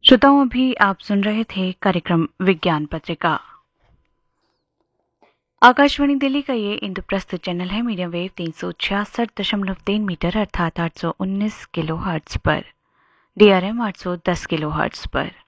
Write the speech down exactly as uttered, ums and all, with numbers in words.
श्रोताओं, अभी आप सुन रहे थे कार्यक्रम विज्ञान पत्रिका। आकाशवाणी दिल्ली का ये इंद्रप्रस्थ चैनल है मीडियम वेव तीन सौ छियासठ दशमलव तीन मीटर अर्थात आठ सौ उन्नीस किलो हर्ट्ज पर, डीआरएम आठ सौ दस किलो हर्ट्ज पर।